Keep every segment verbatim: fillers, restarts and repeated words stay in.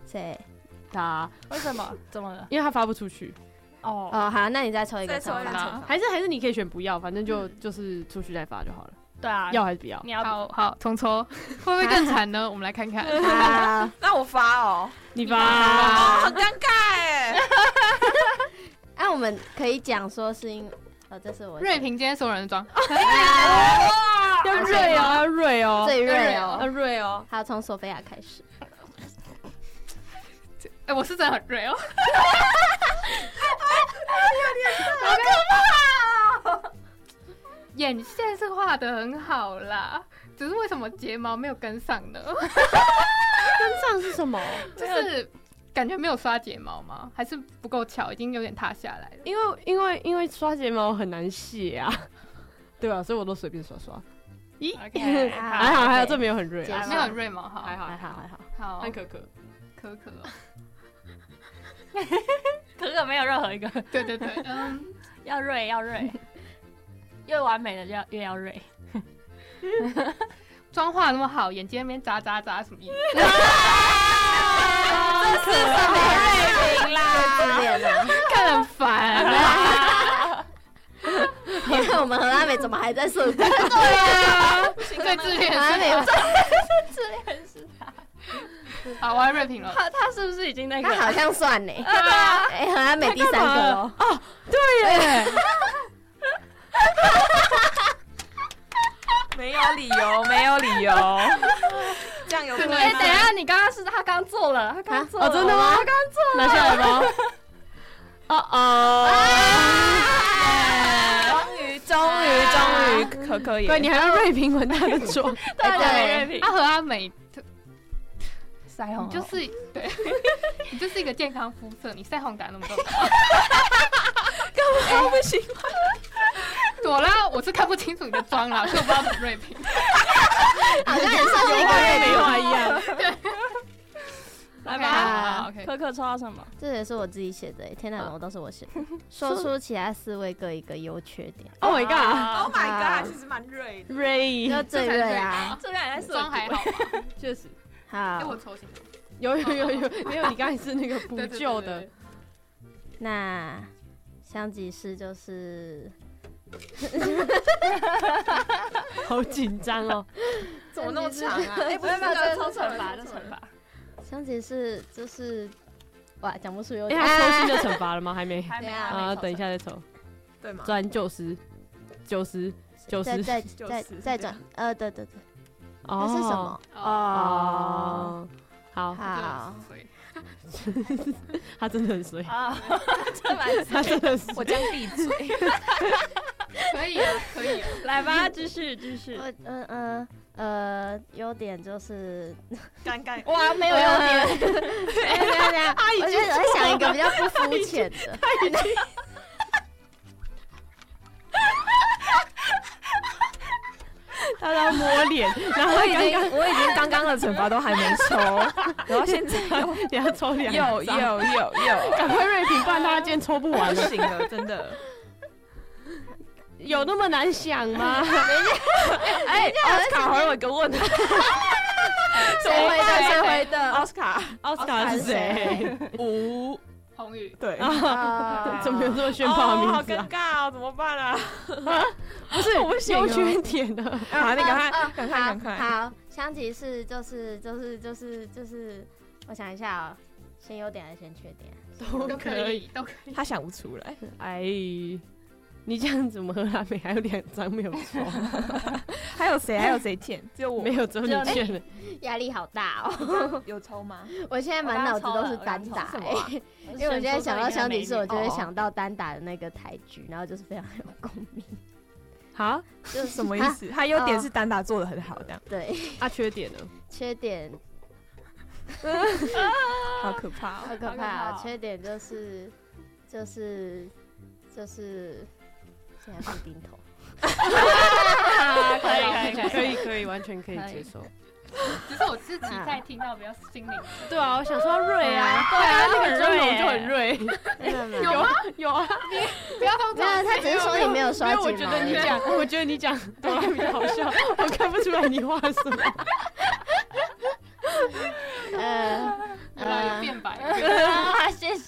谁？ 他为什么？怎么了？ 因为他发不出去。 哦哦，好，那你再抽一个， 再抽一个吧。 惩罚还是还是你可以选不要，反正就、嗯、就是出去再发就好了。 对啊， 要还是不要？ 你要好好重抽，会不会更惨呢？我们来看看。 好， 那我发哦， 你发， 哦，很尴尬哎。 那、啊、我们可以讲说是因，哦，这是我瑞平今天所有人的妆， 可以啊， 要瑞哦，要瑞哦， 最瑞哦， 要瑞哦。 好，从索菲亚开始。 哎、欸，我是真的很瑞哦。 好可怕哦！ 眼线是画得很好啦，只是为什么睫毛没有跟上呢？ 跟上是什么？ 就是感觉没有刷睫毛吗？还是不够巧，已经有点塌下来了？ 因为因为因为刷睫毛很难卸啊，对啊，所以我都随便刷刷。咦， okay, 还好还好，这没有很瑞、啊， 没有很瑞吗？好， 还好还好还好。 好， 很可可， 可可哦。 可可没有任何一个， 对对对，嗯， 要锐要锐，越完美的就要越要锐。 妆化那么好，眼睛那边眨眨眨，什么意思？ 这是什么瑞平啦？自恋了， 看很烦啊！ 你看我们何阿美怎么还在受？对啊，最自恋何阿美最自恋是他。 好，我要瑞平了。 他他是不是已经那个？ 他好像算呢。 对啊， 哎，何阿美第三个喽。 哦，对耶。 没有理由，没有理由，这样有哎、欸，等一下，你刚刚是他刚做了，他刚做了， 哦，真的吗？ 他刚做了， 拿下来吧。哦哦， 终于，终于，终于，可可以。 对，你还要瑞平闻他的妆， 对对，瑞平， 他和阿美。 腮红就是对，你就是一个健康肤色，你腮红打那么多， 干嘛不行？ 朵拉，我是看不清楚你的妆啦，所以我不知道怎么瑞平。 好像也算是一个瑞平话一样。 来吧， 好 ，OK。 可可抽到什么？ 这也是我自己写的，天哪，怎么都是我写的。说出其他四位各一个优缺点。 Oh my god！ Oh my god！其实蛮锐的。 瑞就最锐啊， 这边还在妆还好吗？ 确实。 好， 哎，我抽型。 有有有有，没有你刚才是那个补救的。 那香吉士就是好紧张哦， 怎么那么长啊？哎，不是， 是， 这这是抽惩罚，这惩罚。 香吉士就是哇，讲不出有点。哎，他抽新的惩罚了吗？还没， 还没啊，等一下再抽。 对吗？ 转九十，九十，九十， 再再再转，呃，对对对。 哦， 那是什么？ 哦，好好， 他真的很衰啊，真蛮， 他真的是， 我将闭嘴。 可以啊，可以啊， 来吧，继续继续。 呃呃呃呃，优点就是尴尬， 哇，没有优点。 等一下等一下，我觉得我在想一个比较不肤浅的。 他在摸脸，然后我已经我已经刚刚的惩罚都还没抽，然后现在你要抽两有有有有， 赶快瑞平，不然他今天抽不完不行了，真的。 有那么难想吗？ 哎，奥斯卡还有一个问题， 谁回的？谁回的？ 奥斯卡， 奥斯卡是谁？ 吴宏宇。 对， 怎么有这么炫炮的名字？ 好尴尬哦，怎么办啊？ 不是， 我不行， 优缺点的。 好，你赶快，赶快，赶快。 好，香吉士就是就是就是就是，我想一下哦，先优点还是先缺点？ 都可以，都可以。 他想不出来。 哎，你这样子，我们荷兰美还有两张没有抽。 还有谁？还有谁欠？只有我没有，只有你欠了。 压力好大哦。 有抽吗？ 我现在满脑子都是单打，哎，因为我现在想到香吉士，我就会想到单打的那个台剧，然后就是非常有共鸣。 好， 这是什么意思？他优点是单打做的很好，这样。 对。 啊，缺点呢？ 缺点， 好可怕， 好可怕啊！缺点就是就是就是现在是丁头。 可以可以可以可以可以，完全可以接受。 只是我是期待听到比较心灵。 对啊，我想说瑞啊，对啊，那个妆容就很瑞。 有吗？ 有啊， 不要放没有，他只是说你没有刷睫毛。 我觉得你讲，我觉得你讲朵拉比较好笑，我看不出来你画什么。 呃呃，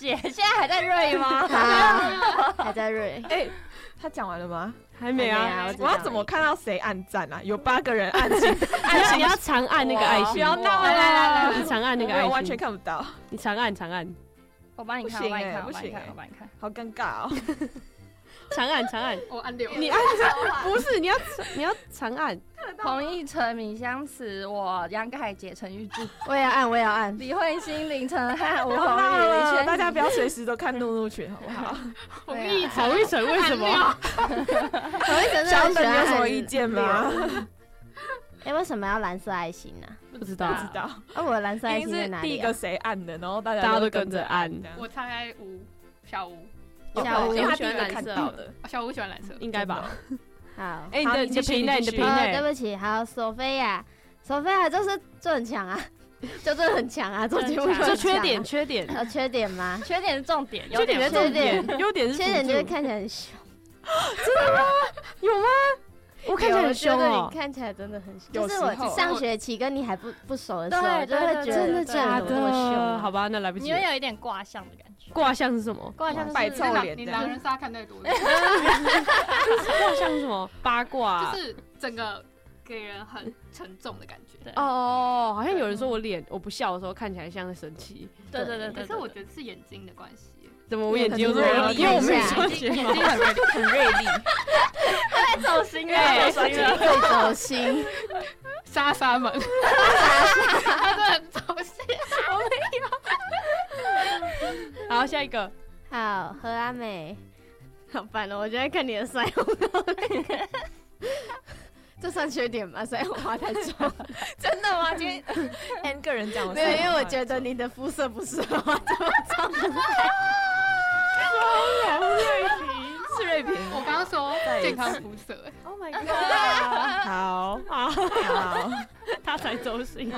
姐现在还在瑞吗？ 好，还在瑞。 哎，他讲完了吗？ 还没啊， 我只我要怎么看到谁按赞啊？有八个人按心， 按心你要长按那个爱心， 不要闹来来来来， 你长按那个爱心， 我完全看不到， 你长按长按， 我帮你看， 不行我帮你看， 欸不行欸我帮你看，我帮你看。 好尴尬哦。 长按长按， 我按六， 你按不是你要你要长按， 彭奕晨、米香慈，我杨凯杰、陈玉柱， 我也要按，我也要按。 李慧欣、林晨汉、吴不要宏宇、 闹了， 李轩， 大家不要随时都看怒怒群，好不好？ 彭毅曹玉成为什么？ 我一直是小很喜欢本你有什么按意见吗？ 哎，为什么要蓝色爱心呢？ 不知道不知道， 啊，我的蓝色爱一定心在哪里啊是第一个？谁按的，然后大家大家都都跟着按这样我猜吴小吴， 小吴因为他喜欢蓝第一个看色到的。 小吴喜欢蓝色。 应该吧？ 好， 哎，你好的你的你继续评论， 你继续你的评呃，对论， 不起，好，索菲亚，索菲亚就是就很强啊，就真的很强啊，做节目就很这强啊缺点缺点， 有缺点吗？ 缺点是重点，有缺点是点重点，优点是缺点就是辅助看起来很凶， 有吗？我看起来很凶有我觉得哦你，看起来真的很凶。 有就是我时候上学期跟你还不不熟的时候， 对我就会对对觉得真的这假人怎么那么凶的？ 啊？ 好吧，那来不及你会了。 有一点卦象的感觉。 卦象是什么？ 卦象就是摆臭你脸的你狼人杀看太多了， 卦象是什么？八卦。 就是整个给人很沉重的感觉。 对哦哦，好像有人说我脸我不笑的时候看起来像在生气， 对对对对， 可是我觉得是眼睛的关系。 怎么我眼睛有这可么是因为我没看一下双眼吗？ 很锐很锐利， 太走心哎了，走心了。 最走心， 莎莎们，他真的很走心。 好，下一个。 好，何阿美，好烦了，我觉得看你的腮红，这算缺点吗？腮红画太重， 真的吗？今天 N 个人讲我没有，因为我觉得你的肤色不适合画这么重的是瑞平。 我刚刚说健康肤色， Oh my god！ 好好， 好， 他才走心。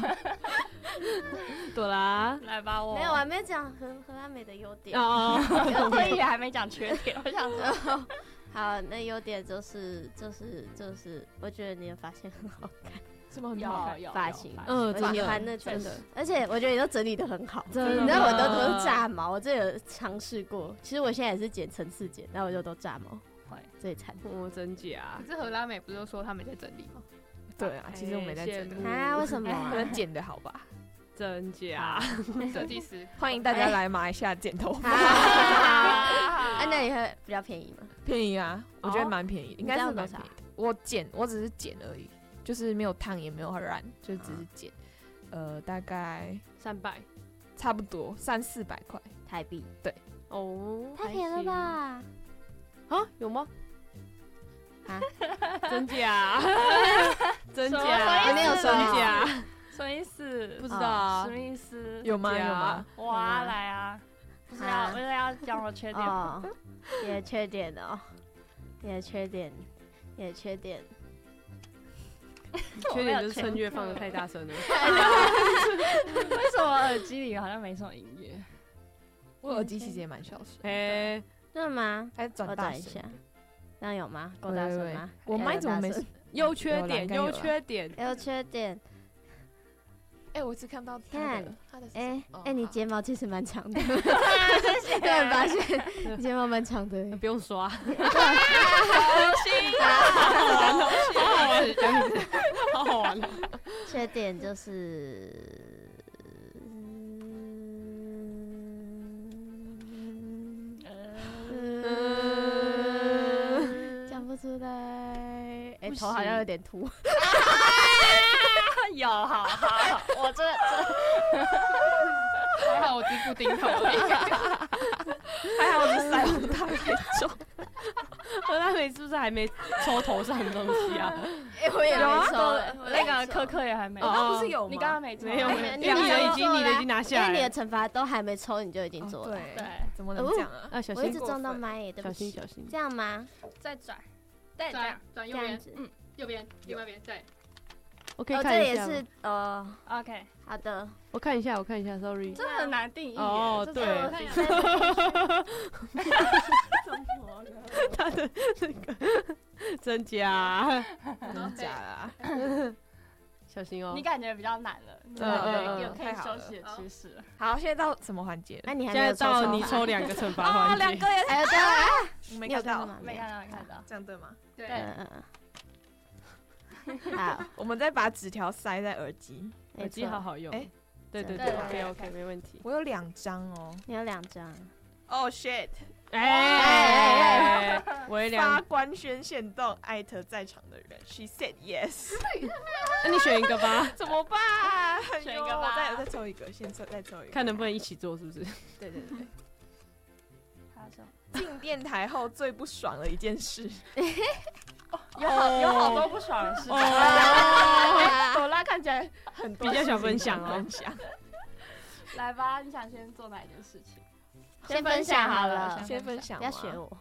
朵拉。 来吧，我没有，我还没讲何何阿美的优点。 哦， 我特意还没讲缺点，我想说， 好，那优点就是就是就是，我觉得你的发型很好看， 什么很好看？ 有有发型， 嗯， 我真的喜欢那种真的， 而且我觉得你都整理的很好。 真的你知道我都都是炸毛，我这有尝试过。其实我现在也是剪层次剪，然后我就都炸毛， 会最惨。 哦，真假可？是荷拉美不是都说他没在整理吗？ 对啊，其实我没在整理， 羡慕啊？为什么啊可？能剪的好吧。 真假？ 设计师欢迎大家来马来西亚剪头发， 啊，那你会比较便宜吗？ 便宜啊，我觉得蛮便宜的，应该是蛮你这样便宜的。我剪，我只是剪而已，就是没有烫也没有染，就只是剪，呃，大概三百差不多三四百块。 台币哦， 太便宜了吧？ 啊，有吗？ 啊， 真假？真什么假？ 意思没有说真假？ 什么意思？ 不知道啊什么意思？ 有吗？ 假有吗？ 哇，来啊！不是要啊不是要讲我缺点吗？ 哦，你的缺点哦，你的缺点，你的缺点， 缺点就是趁月放的太大声了。 为什么耳机里好像没什么音乐？ 我耳机其实也蛮小声， 哎， 真的吗？ 还是转大声我转一下。这样有吗？够大声喂喂吗？ 我麦怎么没要有大声？ 优缺点，优有啦应该有啦缺点。 有缺点。 哎，我只看到他看的他的是哎什么哎，你哦睫毛其实蛮长的， 谢谢突然发现你睫毛蛮长的。 不用刷， 好心啊！ 好好玩哦。 缺点就是，嗯，讲不出来。哎， 不头好像行有点秃。 有，好好好，我这这还好我只不丁头而已。 还好我是腮红太重， 何大美是不是还没抽头上的东西啊？ 哎，我也没有啊抽哎，我那个没抽科科也还没， 哦那不是有吗？ 你刚刚没做， 没有， 哎没有， 你因为你的你已经你的已经拿因下来了。 为你的惩罚都还没抽，你就已经做了。 对对， 怎么能这样啊？ 啊，小心我一直，撞到麦耶，对小不起。 心小心。 这样吗？ 再转，再这样转转右边， 这样子。 嗯，右边，另外一边，对。 我可以哦，这看一下吗。 也是哦， ，OK， 好的。 我看一下，我看一下，sorry。 这很难定义耶。 哦对这真的我看一下， 他的那个真假？ 真假啦？ 小小心哦。 你感觉比较难了，你嗯嗯有有嗯可以休息的趋势了。 好，现在到什么环节了？ 那你还现在没有抽到你抽法抽两个惩罚哦， 环节。 两个也哎，对啊， 我没看到， 你有看到吗？ 没看到，没看到。 这样对吗？ 对， 嗯嗯嗯。好， 我们再把纸条塞在耳机。 耳机好好用。 哎对对对对对 ，OK 对 OK，没问题。 我有两张哦。 你有两张。 Oh shit！ 哎，微发凉， 官宣限动艾特在场的人 ，She said yes。 那你选一个吧， 怎么办？ 选一个吧哎呦我再再抽一个，先抽再抽一个。 看能不能一起做，是不是？ 对对对。 他说进电台后最不爽的一件事， 有好有好多不爽的事情。 哦， 朵拉看起来很多比较想事情分享哦分享。 来吧，你想先做哪一件事情？ 先分享好了， 先分享， 不要学。我。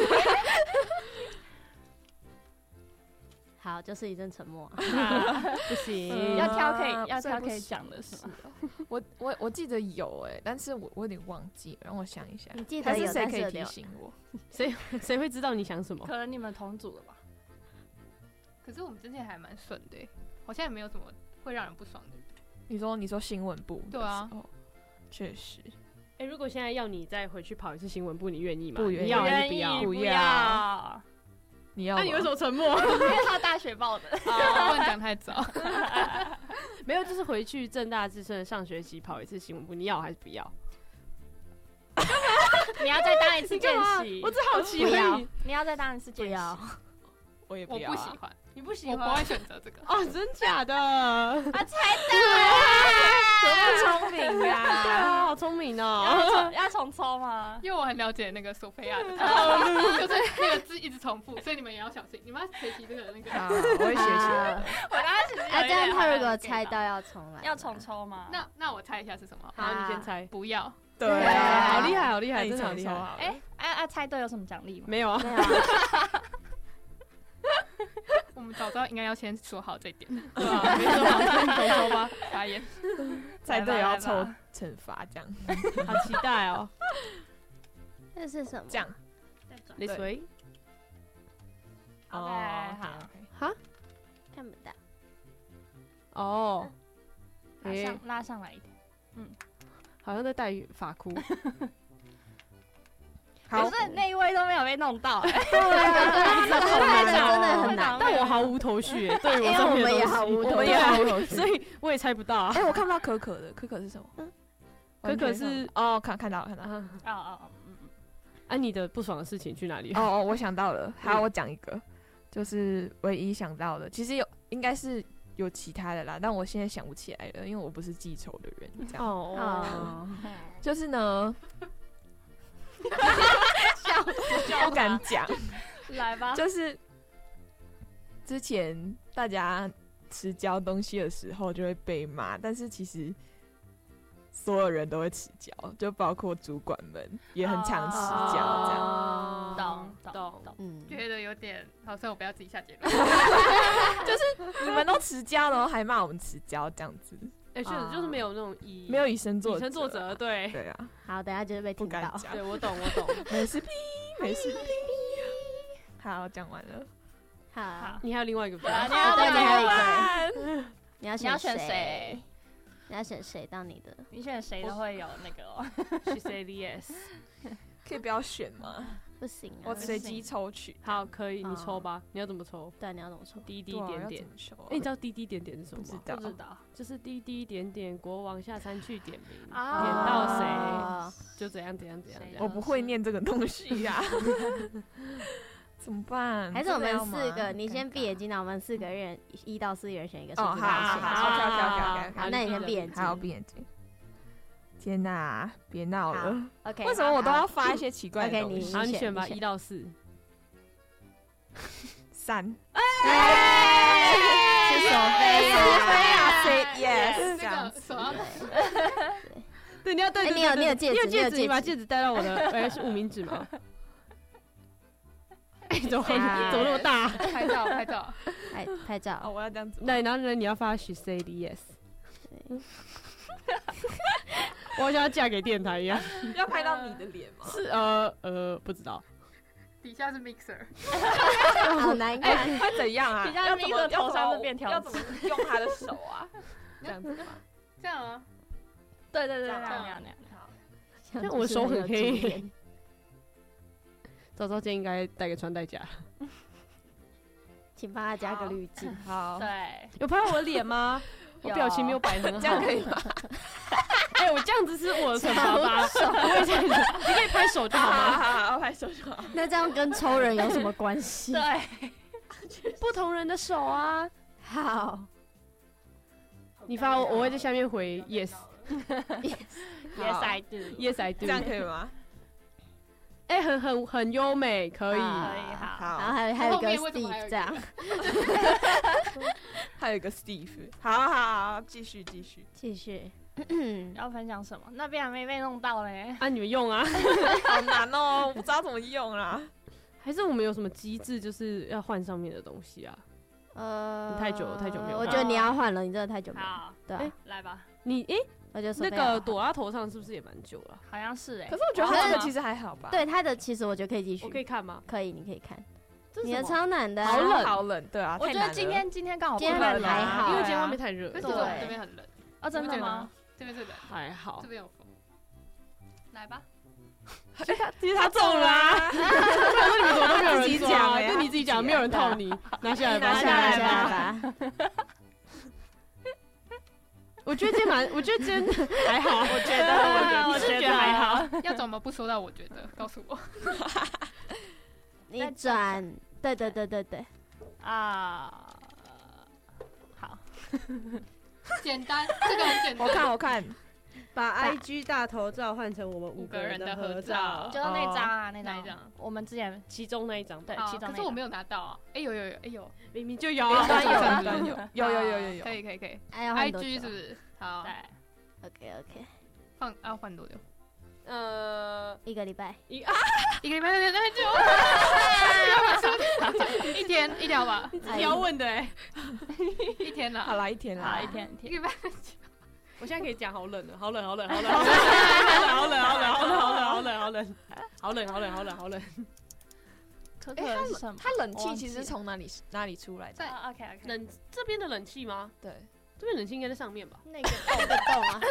好，就是一阵沉默。 不行， 要挑可以啊要挑可以最不爽讲的事。 我我我记得有哎，但是我我有点忘记了，让我想一下。 你记得有， 还是谁可以但是有点提醒我？ 谁谁会知道你想什么？ 可能你们同组的吧？ 可是我们之前还蛮顺的欸，好像也没有什么会让人不爽的。 你说你说新闻部的对啊时候，确实哎，如果现在要你再回去跑一次新闻部，你愿意吗？ 不愿意你要还是愿意不要？ 不要要？ 你要吗。 那你为什么沉默？ 因为他大学报的。 不能讲太早。 没有，就是回去正大之声上学期跑一次新闻部，你要还是不要？ 你要再当一次见习， 我只好奇不要而已。 你要再当一次见习。 不要。 我也不要啊。 我不喜欢， 你不喜我不会欢？ 选择这个。 哦，真假的？ 啊，猜多聪明对呀！ 啊，好聪明要哦。 重要重抽吗？ 因为我很了解那个索菲亚的套路，就是那个字一直重复，所以你们也要小心。你们要学习这个那好， 个。 我会学起来的。 我刚刚其实有哎， 一这样点他如果害怕猜到要重来， 要重抽吗？ 那那我猜一下是什么？ 好，你先猜。 不要。 对对啊， 好厉害，好厉害， 那你真的好厉害。 重抽好了。 哎，哎哎，猜对有什么奖励吗？ 没有啊， 没有啊。 我们早知道应该要先说好这一点。 对吧？没错，好，重抽吧。 发言。 猜对要抽来吧惩罚，这样好期待哦。 这是什么？ 这样。 你谁？ OK，好， 哈？ 看不到。 哦， 拉诶上拉上来一点。 好像在戴发箍。 可是那一位都没有被弄到，哎， 对啊，这个后面的真的很难。 但我毫无头绪耶，对于我因为上面的我们也东西毫无头绪我们也毫无头绪所以我也猜不到啊。 哎，我看不到可可的，可可是什么？ 可可是哦，看看到了看到了。 啊， 哦哦哦，嗯嗯， 啊，你的不爽的事情去哪里？ 哦哦，我想到了，好，我讲一个，就是唯一想到的，其实有应该是有其他的啦，但我现在想不起来了，因为我不是记仇的人，这样。 哦， 哦， 就是呢，不敢讲， 来吧， 就是之前大家迟交东西的时候就会被骂，但是其实所有人都会迟交，就包括主管们也很常迟交，这样。 哦懂懂懂懂。 嗯， 觉得有点，好，所以我不要自己下结论。 你们都迟交，然后还骂我们迟交，这样子哎，确实就是没有那种以没有以身作以身作则，对， 对啊， 好，等一下就是被听到。 不敢讲， 对我懂，我懂。 没事，屁，没事，屁。好，讲完了。 好， 你还有另外一个不是？ 啊你哦对，你还有一完个人，你要你要选谁谁？？ 你要选谁当你的？ 你选谁都会有那个哦。 She said yes。 可以不要选吗？ 不行啊， 我随机抽取。 好，可以，你哦抽吧。你要怎么抽？ 对，你要怎么抽？ 滴滴对啊点点要怎。么抽啊哎，你知道滴滴点点是什么吗？ 不知道不知道就是滴滴点点，国王下山去点名， 啊点到谁哦就怎样怎样怎样怎谁样。 我不会念这个东西呀，怎么办？ 还是我们真的要吗四个，你先尴尬闭眼睛，那我们四个人一到四个人选一个数哦， 字， 好好然后好选 ，OK OK OK OK， 好，那你先闭眼睛。 好，闭眼睛。天哪，别闹好了！ OK， 为什么我都好要发一些奇怪的 OK， 东西？ 好，你选选吧， 你选一到四。 三， 哎是索菲亚？ say yes，这那样子。 个手要对，你要对哎你有你有戒指你有你有戒指，你把戒指戒指戴到我的，哎，是无名指吗？哎，怎么哎怎么那么大？ 拍照拍照。 拍拍哦， 照， 我要这样子。 那然后呢？你要发 She said yes。 对我好像要嫁给电台一样。 要拍到你的脸吗？ 是呃呃，不知道。 底下是 mixer， 好难看。 哎，会怎样啊？ 底下要怎么 mixer 头上要是便条纸要怎么用他的手啊？这样子吗？ 这样啊， 对对对， 这样那样那样那样。 这但我手很黑。早知道今天应该带个穿戴甲。 请帮他加个滤镜。 好， 对， 有拍到我的脸吗？我表情没有摆很好， 这样可以吗？ 哎、我这样子是我的惩罚吧？我也这样子，你可以拍手就好好吗？ 好好，拍手就好。 那这样跟抽人有什么关系？ 对， 不同人的手啊。 好， 你发我，我会在下面回 yes Yes I do。 yes I do。 这样可以吗？ 哎、很很很优美，可以。 好可以好。 好， 然后还有还有一个后面为什么还有 Steve 一个这样， 还有一个 Steve。好好好，继续继续。 继续。 要分享什么？那边还没被弄到嘞。 啊，你们用啊？ 好难哦，我不知道怎么用啦。 还是我们有什么机制，就是要换上面的东西啊？ 呃， 你太久了太久没有我觉得你要换了，你真的太久没有。 好， 对啊哎， 来吧。 你哎、 我觉得那 Sophia 要换个朵拉头上是不是也蛮久了？ 好像是哎。 可是我觉得他这个其实还好吧？， 对他的，其实我觉得可以继续我可，以看吗？ 可以，你可以看。你的这是什么超难的啊， 好冷好冷，对啊。 我太难了觉得今天今天刚好不今天冷啊还好因为今天外面太热了。 可是其实我们这边很冷， 哦，真的吗？ 这边是冷， 还好这，边有风。 来吧。 其实他中了啊！不然说你们怎么都没有自己人抓？ 讲欸就你自己讲，没有人套你，拿下来吧， 拿下来拿下来吧。 我觉得今天蛮，我觉得今天还好，我觉得， 我我觉得觉得还好。 要怎么不说到？我觉得，告诉我。 你转，对对对对对， 啊，好， 简单，这个很简单。 我看我看， 把 I G 大头照换成我们五个人的的合照照， 就是那张啊，那张哪一张？ 我们之前其中那一张， 对好其中那张可是我没有拿到啊！哎，有有有，哎有， 明明就有云端有啊， 云端有有有有有有可。以可以可以。 哎，要换多 I G 久是不是？好， 对， ？OK OK， 放要换多久？ 呃， 一个礼拜。 一啊， 一个礼拜有点太久，一天一条吧， 你要问的哎， 一天啦。 好啦，一天啦， 好一天一天。 一个礼拜我现在可以讲好冷了，好冷，好冷，好冷，好冷，好冷，好冷，好冷，好冷，好冷，好冷，好冷，好冷，好冷，好冷。 可哎， 可是什么？ 它冷气其我忘记了实从哪里哪里出来的？ 在啊 OK OK。 冷这边的冷气吗？ 对， 这边冷气应该在上面吧？ 那个那个洞啊，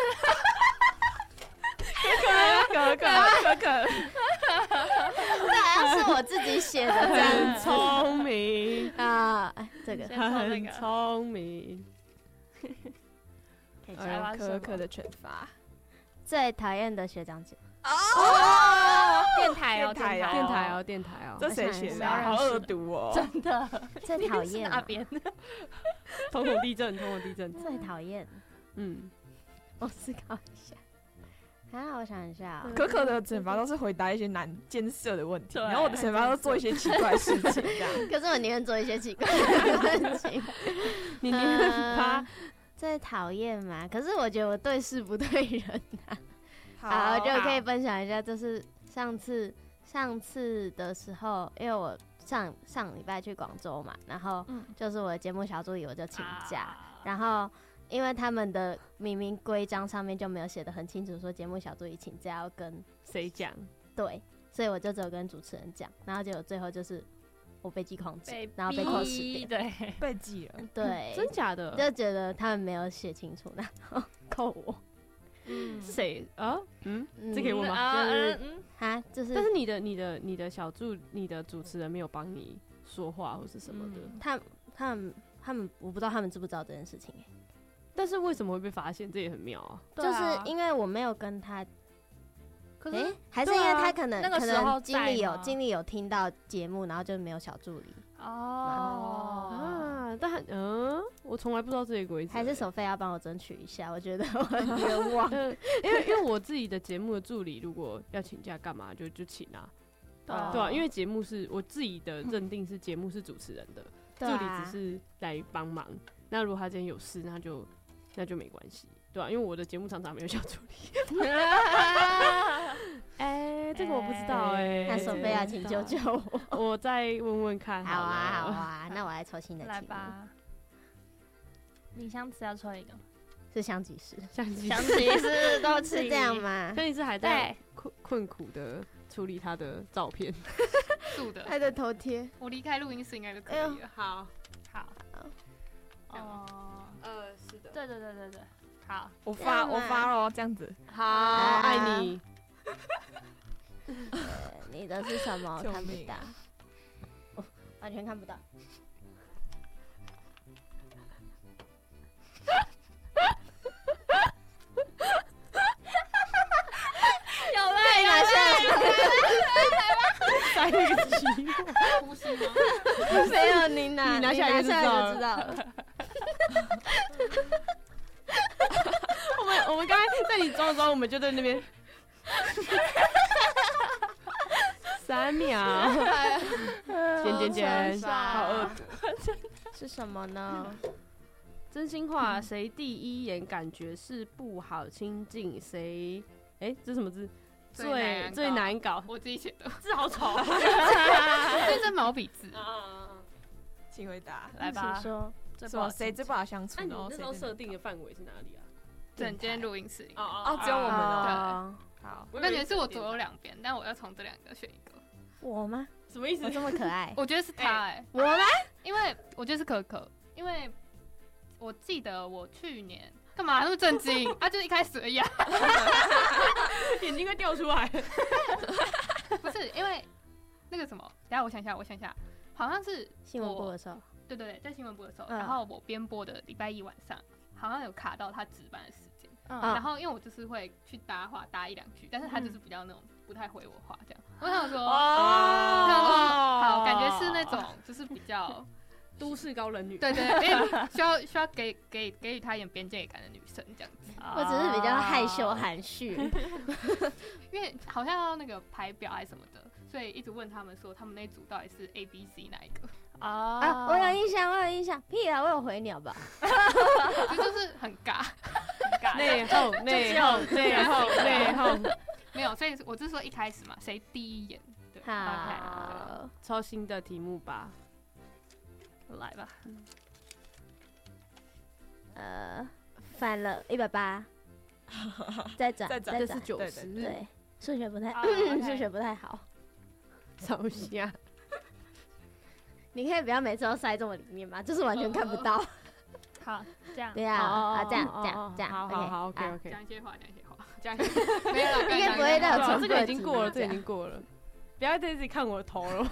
可可可可， 这好像是我自己写的这很样子聪明， 啊。哎，这个先说那很个聪明。 可以来讲。 吧可可的惩罚。 最讨厌的学长姐， 哦， 电台哦， 电台哦电台哦，电台哦， 这谁写的啊？ 我想一下好恶毒哦！ 真的最讨厌那边瞳孔地震，瞳孔地震。 最讨厌， 嗯， 我思考一下。啊，我想一下哦， 可可的惩罚都是回答一些难艰涩的问题， 对然后我的惩罚都做一些奇怪的事情，这样。 可是我宁愿做一些奇怪的事情。 你宁愿他最讨厌嘛？可是我觉得我对事不对人啊。好， 好我觉得可以分享一下，就是上次上次的时候，因为我上上礼拜去广州嘛，然后嗯就是我的节目小助理我就请假， 啊然后因为他们的明明规章上面就没有写的很清楚，说节目小助理请假要跟谁讲？ 对，所以我就只有跟主持人讲，然后结果最后就是我被记框被纸，然后被扣十逼点， 对， 被记了。 对， 真假的？ 就觉得他们没有写清楚，然后扣我。 嗯是谁啊？嗯， 嗯这可以问吗？ 啊就是嗯哈，就是但是你的、你的、你的小助、你的主持人没有帮你说话或是什么的， 嗯他他们他们我不知道他们知不知道这件事情、欸， 但是为什么会被发现？这也很妙啊。 对就是啊因为我没有跟他，哎、 可是还是因为对啊他可能、可那个时候能经理有在吗经理有听到节目，然后就没有小助理， 哦啊，但很嗯，我从来不知道这些规则欸。 还是手费要帮我争取一下，我觉得我很冤枉。 嗯，因为因为我自己的节目的助理，如果要请假干嘛就就请啊， 对啊对啊，因为节目是我自己的认定是节目是主持人的， 对助理啊只是来帮忙。那如果他今天有事，那就那就没关系，对啊，因为我的节目常常没有小助理。哎、这个我不知道哎、 那手费要请救救我。 我再问问看好啊，好了。 啊，那我来抽新的题目， 来吧，李香慈要抽一个， 是香吉士， 相机香吉士都是这样？吗？ 相机是还在对， 困困苦的处理他的照片。 素的， 他的头贴。 我离开录音室应该就可以了。 好， 好， 这样吗哦， 呃，是的， 对对对对对，好， 我发我发咯，这样子。 好，爱你。 呃你的是什么？ 救命看不到，哦，完全看不到。 有了有了， 塞那个鸡， 呼吸吗？ 没有，你拿你拿下来就知道了就知道了。 我们我们刚才在你装的时候，我们就在那边三秒，剪剪剪，好恶毒。 是什么呢？ 真心话，谁第一眼感觉是不好亲近，谁？哎，这是什么字？最最难搞， 我自己写的， 字好丑。 这是毛笔字。 请回答。 来吧请，说。 什么？谁最不好相处那你呢？ 那时候设定的范围是哪里啊？ 整间录音室里面。 哦只有我们哦。 哦， 好， 我感觉是我左右两边，但我要从这两个选一个。 我吗？ 什么意思我？这么可爱。 我觉得是他哎， 我吗？ 因为我觉得是可可，因为我记得我去年干嘛那么震惊啊？就是一开始而已啊， 眼睛快掉出来。 不是因为那个什么，等一下我想一下，我想一下，好像是新闻部我的时候。 对对对，在新闻部的时候， 嗯然后我编播的礼拜一晚上，好像有卡到他值班的时间， 嗯啊然后因为我就是会去搭话搭一两句，但是他就是比较那种不太回我话这样，我想说，我想说好，感觉是那种就是比较。 都市高冷女。 对对，对需要需要给给给予他一点边界感的女生这样子， 我只是比较害羞含蓄。 因为好像要那个排表还是什么的，所以一直问他们说他们那一组到底是 A B C 哪一个， 啊啊，我有印象，我有印象。屁啊，我有回鸟吧？ 这就是很尬，很尬。 内讧，内讧，内讧，内讧。 没有，所以我是说一开始嘛，谁第一眼？对， 好， 抽新的题目吧。 来吧， 呃，反了一百八，再转， 再转这是再转。 对九十， 对，数学不太， 啊，OK 数学不太好。 烧虾。 你可以不要每次都塞这么里面吗？就是完全看不到。 好，这样， 对啊， 哦啊，这样哦这样这样， 好好好，OK 啊 OK。 讲一些话，讲一些话， 加没有了， 应该不会的。 到这个已经过了，这个已经过了。不要再自己看我的头了。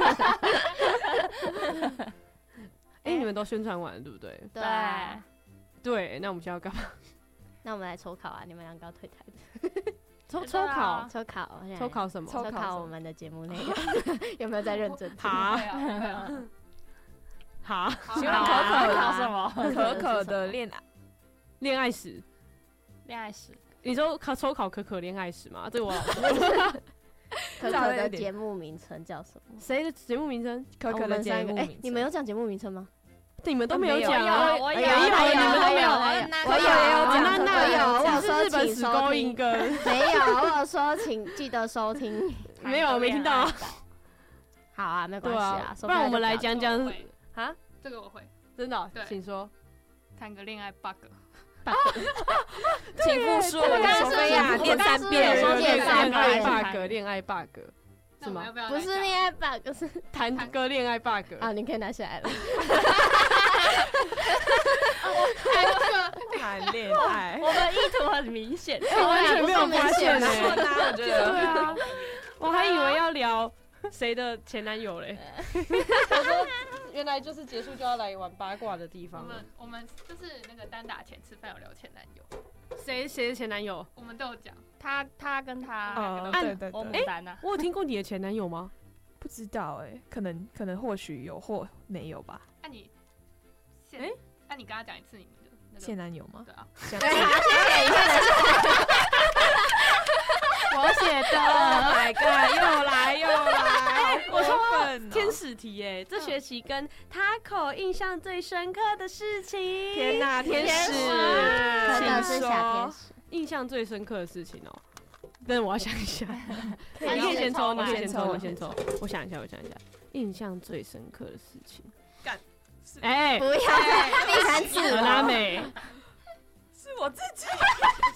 哎，你们都宣传完了，对不对？ 对啊。 对，那我们现在要干嘛？ 那我们来抽考啊！你们两个要退台的。 抽抽考， 抽考，现在抽考什么？ 抽抽考考我们的节目内容有没有在认真听？ 好对啊对啊好， 请问好啊可考什么？ 可可可的恋爱恋爱史。 恋爱史， 你说考抽考可可恋爱史吗？这个我老师可可的节目名称叫什么？ 谁的节目名称？ 可可的我们三个，哎节目名称， 你们有讲节目名称吗？ 你们都没有讲有啊！ 我有有，你们都没有。 我有， 那我有也有讲， 那那我有，我有是说日本史请收听， 勾引歌， 没有，我有说请记得收听。 没有没听到啊。 好啊，没关对系啊啊，，不然我们来讲这讲个我会啊， 这个我会真的哦， 对请说。 谈个恋爱 bug， 请复述， 我刚刚是索菲亚我念三刚刚是遍， 有说恋恋三爱遍 bug，恋爱 bug 是吗那我们要？不要不是恋爱 bug，是谈个恋爱 bug 啊，你可以拿下来了。 谈恋爱， 我们意图很明显， 我完全没有发现哎。 我拿我觉得对啊，我还以为要聊谁的前男友嘞。我说原来就是结束就要来玩八卦的地我方了们。我们就是那个单打前吃饭有聊前男友， 谁谁的前男友？ 我们都有讲， 他他跟他， 哦， 按对对我们对， 三呢？ 我有听过你的前男友吗？ 不知道哎，可能可能或许有或没有吧。 那你现诶那你跟他讲一次你们的那个现男友吗？ 对啊， 想我写的， Oh my god！又来又来！ 我说粉天使题哎，这学期跟 Taco 印象最深刻的事情。 天哪，天使， 可能是请小天说。 使。 印象最深刻的事情哦。但是我要想一下， 可以你可以先抽，你可以先抽先抽， 我你先抽。我想一下，我想一下，印象最深刻的事情。 干是哎， 不要再第三次何拉了。 美， 是我自己，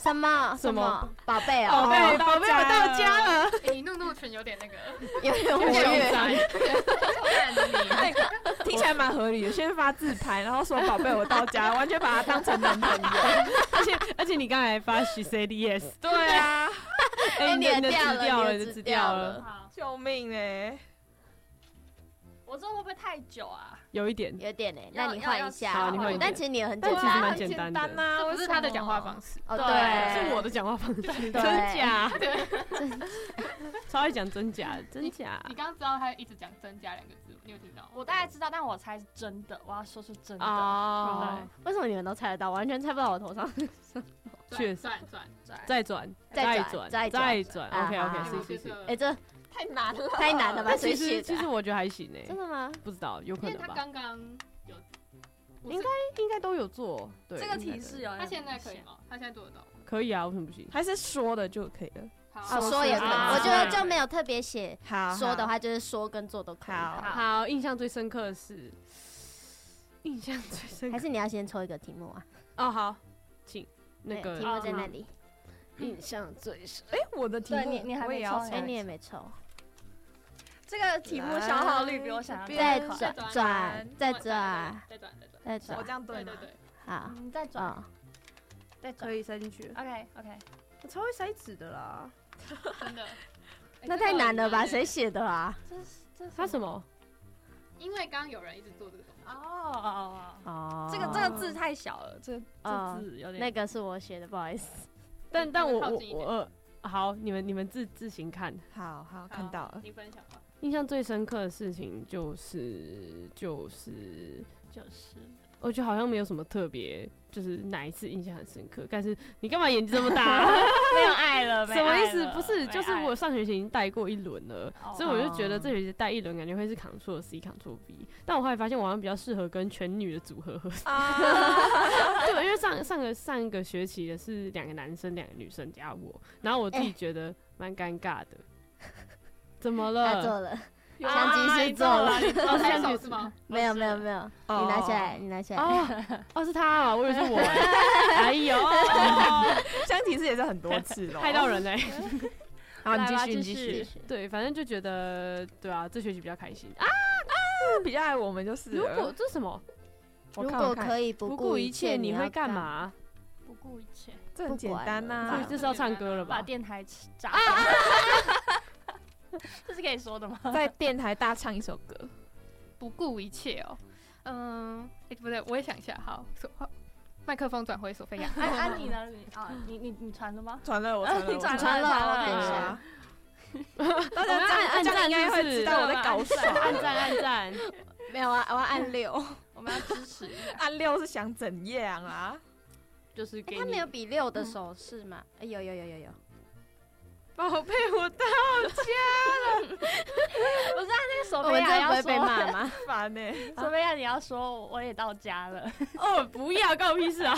什么什么宝贝宝哦， 贝宝贝，我到家了， 欸你怒怒群有点那个， 有点活有点跃。 赞。 那个听起来蛮合理的。先发自拍，然后说宝贝我到家，完全把他当成男朋友。 而且而且你刚才发 she said yes， 对啊， 哎，你的你的掉字掉了， 你的你的字字掉掉了， 了。 好， 救命哎！ 我这会不会太久啊？ 有一点。 有点哎， 要那你换一下。 好你换一点但其实你也很但其实简单。 蛮简单的很简单啊， 这不是他的讲话方式。 哦， 对对， 是我的讲话方式，真对假？超爱讲真假，真假。 你刚刚知道他一直讲真假两个字，你有听到吗？ 我大概知道，但我猜是真的，我要说出真的。 哦， 为什么你们都猜得到？完全猜不到我头上。 确实转转转， 再转， 再转， 转再再转转。OK 啊 OK， 好是是是。 哎，这太难了， 太难了吧？ 但其谁写的啊？ 实其实我觉得还行诶， 真的吗？ 不知道，有可因为他能吧， 刚刚有， 应该应该都有做。对， 这个应该都提示有， 他现在可以吗？他现在做得到吗？ 可以啊，为什么不行？ 还是说的就可以了。 好哦，说也可以。 啊我觉得就没有特别写好， 说的话，就是说跟做都可以。 好好，印象最深刻的是，印象最深刻还是你要先抽一个题目啊？ 哦，好，请那个对题目在那里。 印象最深。 哎，我的题目对你你还我没抽哎， 也要猜你也没抽。 这个题目消耗率比我想象再中快。 转转再转再转再转， 再转我这。样对吗？ 对对对， 好， 嗯，再转， 哦， 再转。 可以塞进去， OK OK， 我超会塞纸的啦。 真的。欸那太难了吧？？ 这个谁写的啊？ 这是这是他什么？ 因为刚刚有人一直做这个动作， 哦哦哦， 哦， 这个这个字太小了，这哦这字有点那个是我写的，不好意思。 但但我我靠近一点我呃，好，你们你们自自行看。 好好看到了。 你分享吧。 印象最深刻的事情就是就是就是我觉得好像没有什么特别，就是哪一次印象很深刻。但是你干嘛眼睛这么大？ 没有爱了，没什么意思？ 爱了不是， 没爱就是我上学期已经带过一轮了， 哦所以我就觉得这学期带一轮感觉会是 Ctrl C Ctrl V，但我后来发现我好像比较适合跟全女的组合合作。 啊， 对，因为上上个上一个学期的是两个男生两个女生加我，然后我自己觉得蛮尴尬的。怎么了？ 他做了， 啊相机是做了， 哦，是拍相机手是吗？ 没有没有没有，你拿下来，你拿下来。 哦，哦，是他啊，我以为是我欸。哎呦， 相提示也是很多次咯， 害到人嘞。 好，你继续， 来吧继你继续。 续对，反正就觉得，对啊，这学期比较开心啊。 比较爱我们就是如了。 果这是什么？ 如我看我看果可以不顾顾一切， 切， 你会要干嘛？ 不顾一切， 这很简单呐、 所以这是要唱歌了吧？ 把电台炸掉。这是可以说的吗？ 在电台大唱一首歌。 不顾一切哦。嗯，哎，不对，我也想一下。好，索麦克风转回索菲亚。 安安你呢？你啊，你你你传了吗？ 传了，我传了， 你传我传了， 了传了， 我看一对下大家这样按赞这样应该会是不是知道我在搞什么。 按赞按赞， 没有啊，我要按六。 我们要支持一下。 按六是想怎样啊？ 就是给你他没有比六的手势吗？哎，有有有有有。 宝贝，我到不是啊，那个索我们菲亚要这不会被说， 骂吗？ 烦呢、 索菲亚你要说我也到家了。 哦，不要，关我屁事啊！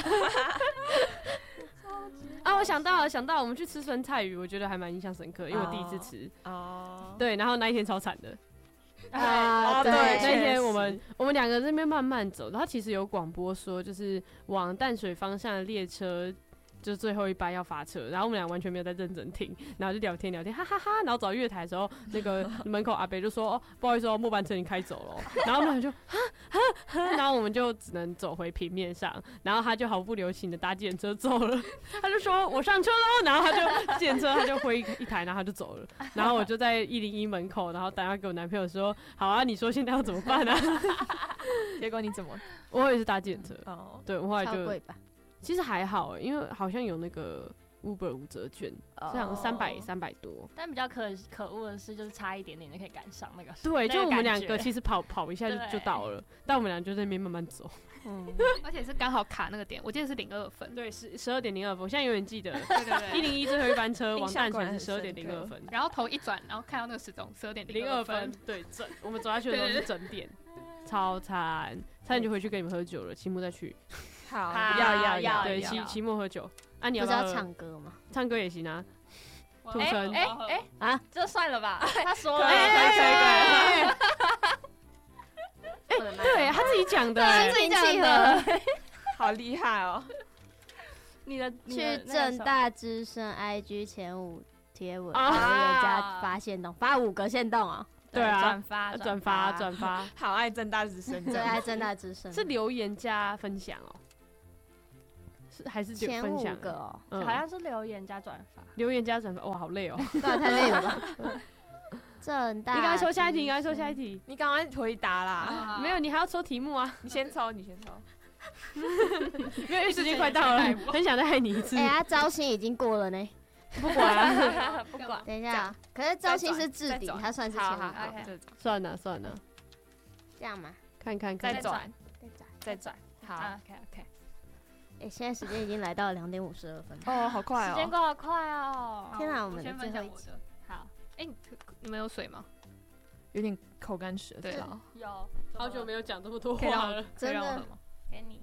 啊，我想到了，想到了我们去吃酸菜鱼，我觉得还蛮印象深刻，因为我第一次吃。 哦， 对，然后那一天超惨的。 啊， 对那确天实我们我们两个在那边慢慢走，然后其实有广播说，就是往淡水方向的列车。就最后一班要发车，然后我们俩完全没有在认真听，然后就聊天聊天，哈哈哈。然后走到月台的时候，那个门口阿北就说：“哦，不好意思哦，末班车已经开走了。”然后我们俩就哈哈哈，然后我们就只能走回平面上，然后他就毫不留情的搭计程车走了，他就说：“我上车喽。”然后他就计程车他就挥一台，然后他就走了，然后我就在一零一门口，然后打电话给我男朋友说：“好啊，你说现在要怎么办啊？” 结果你怎么？ 我也是搭计程车， 哦， 对我后来就超贵吧？ 其实还好欸，因为好像有那个 Uber 五折券， 哦这样三百三百多。 但比较可可恶的是，就是差一点点就可以赶上那个。 对，就我们两那感觉个其实跑跑一下就对就到了，但我们俩就在那边慢慢走。 嗯， 而且是刚好卡那个点，我记得是零二分。 对，十十二点零二分，我现在永远记得对对对。 一零一最后一班车印往淡水象果然很是十二点深刻零二分， 然后头一转，然后看到那个时钟十二点二零二分，对整，我们走下去的时候是整点，超惨，差点就回去跟你们喝酒了，期末再去。 好， 好要要要对， 要期期末喝酒，啊，你不是要要不要喝唱歌吗？ 唱歌也行啊。土哎生哎哎啊， 这算了吧？他说了， 哎哎哎哎我的妈！ 对他自己讲的欸， 自己契合。 好厉害哦！ 你的去政大之声 I G 前五贴文， 啊留言加发现动，发五个限动哦。 对啊转发转发转发， 好爱正大之声， 最爱政大之声是留言加分享哦，是还是就前五分享个哦， 嗯好像是留言加转发。 留言加转发，哇，好累哦。 对啊，太累了吧？政大， 你刚才说下一题，你刚才说下一题， 你赶快回答啦！ 啊没有，你还要抽题目啊。 你先抽，你先抽。 因为时间快到了，很想再害你一次哎。呀，招新已经过了呢。 不管啊， 不管， 等一下啊，可是招新是置顶， 再转它算是前五好好好个， ，OK 算了算了， 这样嘛？ 看看看再。转， 再转。 再转。好。 OK OK。 哎，现在时间已经来到两点五十二分。 哦，好快时间哦！ 过得快哦。 天哪，我们的先最后一集， 分享我的。 好， 哎，你你们有水吗？ 有点口干舌对燥。 有好久没有讲这么多可以让我话了， 可以真的让我喝吗？ 给你。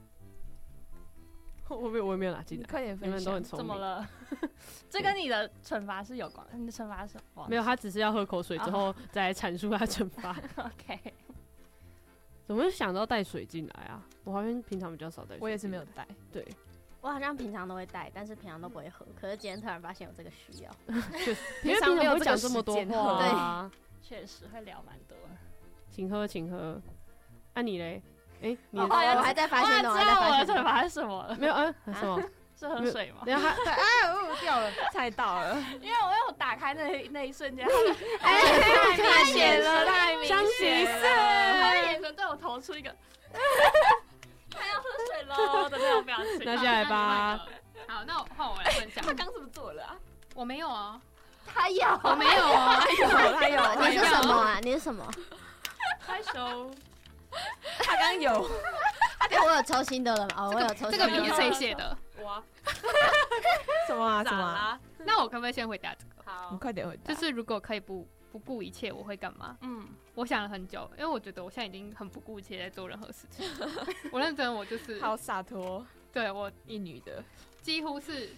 我没有我也没有拿进来， 你快点你们分享。 都很聪明。 怎么了？这跟你的惩罚是有关的。你的惩罚是什么？ 没有，他只是要喝口水之后再来阐述他惩罚。 OK。 怎么会想到带水进来啊？我好像平常比较少带水。 我也是没有带。 对， 我好像平常都会带，但是平常都不会喝。可是今天突然发现有这个需要， 因为平平常没有常没有这个讲这么多时间话啊。 确实会聊蛮多的。 请喝，请喝。啊你嘞？哎，你哦我还在发现呢， 我我还在知道我的发现呢。 惩罚是什么了？ 没有？嗯，什么？ 是喝水吗？ 然后他哎，哦，掉了，猜到了。 因为我有打开那那一瞬间， 哎， 太明显了，太明相显信了。 他的眼神对我投出一个他要喝水喽的那种表情。 拿下来吧。 好，那我换我来分享。 他刚是不是做了啊？ 我没有啊， 他有， 我没有啊。 有，他有， 你是什么啊？你是什么？ 拍手。 他刚有。 哎，我有抽新的了吗？哦，我有抽新的。 这个笔是谁写的？ 哇， 什么啊？什咋么啊？ 啦？ 那我可不可以先回答这个？ 你好。 快点回答。 就是如果可以不不顾一切，我会干嘛？ 嗯， 我想了很久，因为我觉得我现在已经很不顾一切在做任何事情。我认真，我就是好洒脱， 对我一女的。 几乎是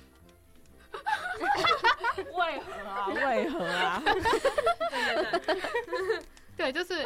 为何啊？ 为何啊？ 对，就是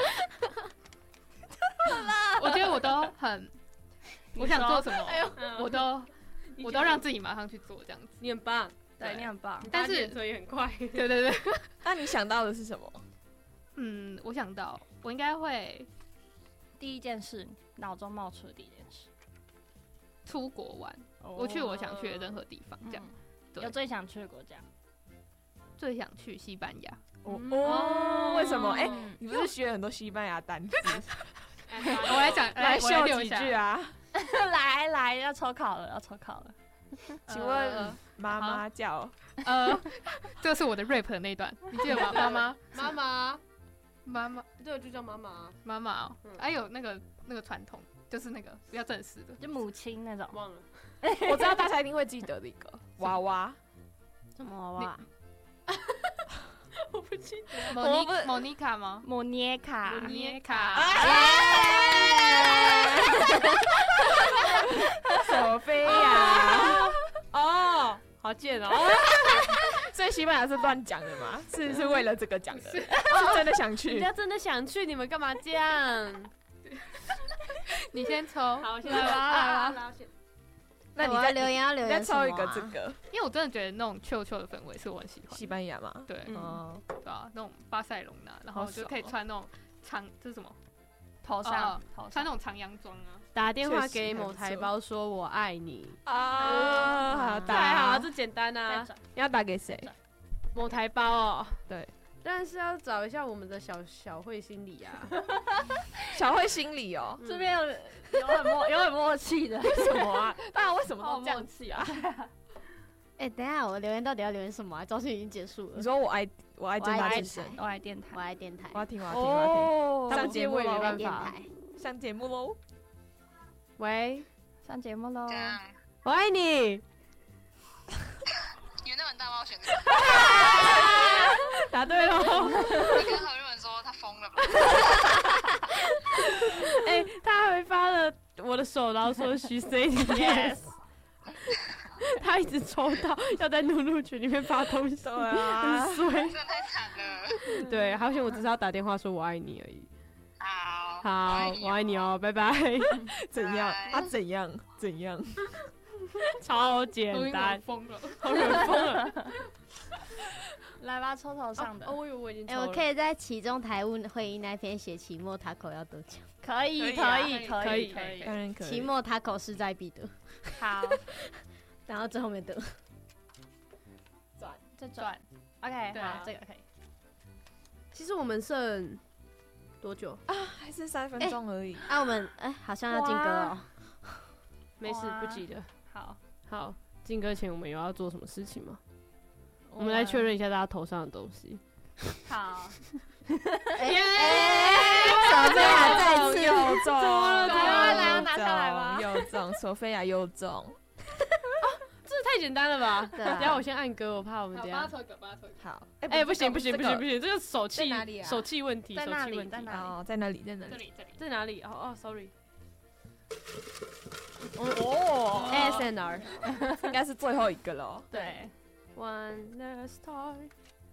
我觉得我都很，我想做什么，我都我都让自己马上去做这样子。 你很棒， 对你很棒。 但是腿也很快。 对对对， 那你想到的是什么？ 嗯，我想到我应该会第一件事，脑中冒出的第一件事， 出国玩，我去我想去的任何地方，这样。对有最想去的国家？ 最想去西班牙， 哦哦，为什么？哎， 嗯你不是学了很多西班牙单词？ 我来讲， 来我来秀几溜一下句啊？ 来来，要抽考了，要抽考了。 请问妈妈叫？ 呃，这是我的 rap 的那一段，你记得吗？妈妈， 妈妈， 妈妈， 对，就叫妈妈。 妈妈哦， 嗯还有那个那个传统，就是那个比较正式的， 就母亲那种。 忘了。 我知道大家一定会记得的一个娃娃。 什么娃娃？ 我不记得。 莫妮莫妮卡吗？ 莫涅卡， 莫妮卡， 索菲亚。 哦，好贱哦。 所以西班牙是乱讲的吗？是是为了这个讲的，是真的想人去。 家真的想去，你们干嘛这样？ 你先抽， 好，现来吧在来吧， 吧。 我那你再留言要留你再言什么啊抽一个这个因为我真的觉得那种秋秋的氛围是我很喜欢西，班牙嘛？ 对， 嗯哦， 对啊，那种巴塞隆纳，然后好就可以爽哦穿那种长，这是什么？ 头上头上穿那种长洋装啊， 打电话确实给某还不错台胞说我爱你。 啊，好太打， 好，这简单再啊。 转要打给谁？ 某台胞哦， 对， 但是要找一下我们的小小慧心理啊。 小慧心里哦， 这边有有很默有很默契的， 什么啊？大家为什么好都这样默？契啊！ 哎，等一下，我留言到底要留言什么啊？招生已经结束了你。说我爱我爱我爱电正大之声台， 我爱电台我，爱电台我，要听，我要听，我要听， 哦上节目了我爱我没办法。 电台。 上节目喽！ 喂， 上节目喽这！样， 我爱你。 你们那完蛋吗？我选这个。 答对喽。 你跟何润文说他疯了吧？ 哎、他还发了我的手，然后说 she said yes。他一直抽到要在怒怒群里面发东西， 对啊很衰。 真的太惨了。 对，好险我只是要打电话说我爱你而已。 好， 好，我爱你哦，拜拜。 怎样？ 拜他怎样？怎样？ 超简录音单人，疯了， 好人疯了。 来吧，抽头上的， 哦，我以为我已经哎、 抽了。 我可以在期中台务会议那篇写期末塔口要得奖， 可以可以啊可以可以可以可以当然可以。 期末塔口势在必得， 好， 然后最后面得。 再转，OK， 对啊好，这个可以。 其实我们剩多久？ 还是三分钟而已。 啊，我们哎、好像要进歌哦。 没事， 哇不急的。 好， 好，进歌前我们有要做什么事情吗？我们来确认一下大家头上的东西。 好， 哎哎，索菲亚再次又中， 怎么了怎么了来啊拿下来吧又中，索菲亚又中。 这太简单了吧？ 对啊等一下我先按歌，我怕我们好， 等一下。 帮他抽一个，帮他抽一个。 好， 哎，不行不行不行不行。 行，这个手气在哪里啊手气问题， 在那里手气问题。 在哪里哦，在哪里？在哪里？ 这里这里， 在哪里？哦哦，sorry。 哦 A S M R。 应该是最后一个了。 对， One last time。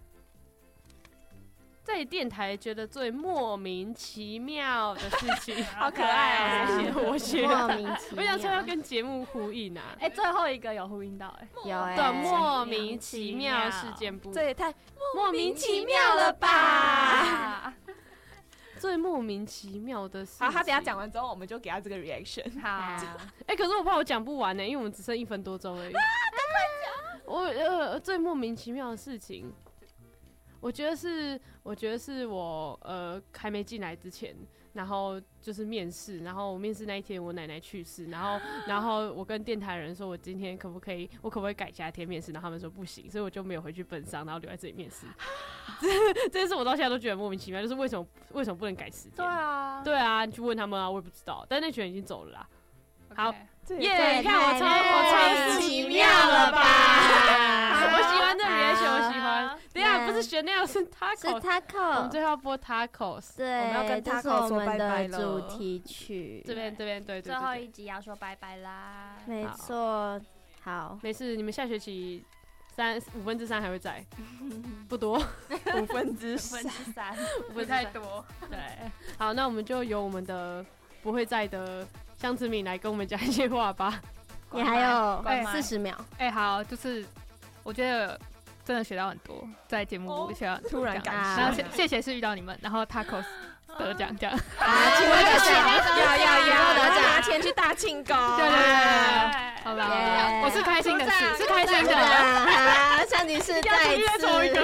在电台觉得最莫名其妙的事情， 好可爱我哦。 写，我写。 莫名其妙。 我想说要跟节目呼应啊。 哎，最后一个有呼应到，哎， 有哎、 的莫名其妙事件簿， 这也太莫名其妙了吧？ 啊， 最莫名其妙的事情。 好，他等一下讲完之后，我们就给他这个 reaction。 好， 哎、可是我怕我讲不完呢、因为我们只剩一分多钟而已。赶快讲！我呃，最莫名其妙的事情，我觉得是，我觉得是我呃还没进来之前，然后就是面试，然后我面试那一天我奶奶去世，然后然后我跟电台人说我今天可不可以，我可不可以改下一天面试，然后他们说不行，所以我就没有回去奔丧，然后留在这里面试。这件事我到现在都觉得莫名其妙，就是为什么为什么不能改时间？ 对啊， 对啊，你去问他们啊，我也不知道，但那群人已经走了啦。好 OK 这耶、 这也你看我超太我超莫名其妙了吧我喜欢这个 reaction，我喜欢。 好等一下不是选那样是是 taco，我们 taco， 最后要播 tacos。 对， 我们要跟这是 taco 我们说拜拜的了主题曲。 这边这边对对最后对对， 一集要说拜拜啦。 没错，好， 没事，你们下学期三五分之三还会在，不多， 五分之分三。 之三， 不太多。 对， 好，那我们就由我们的不会在的香子敏来跟我们讲一些话吧。 你还有关麦四十秒。 哎，好，就是我觉得真的学到很多，在节目学到很多突然这样感然后谢谢谢谢是遇到你们，然后 tacos 得奖这样。 啊，请问就是要要要， 得奖拿钱去大庆功。 对对对，好吧， 耶我是开心的事，是开心的。 啊，像你是再一定要次抽一个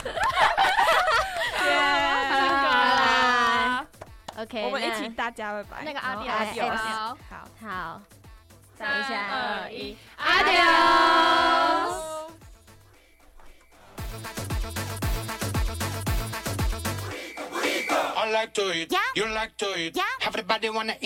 好啦，OK， 我们一那起大家拜拜。 那个阿弟阿弟老师好， 好。 好，等一下， 二一 ，Adios。 I like to eat, you like to eat. Everybody wanna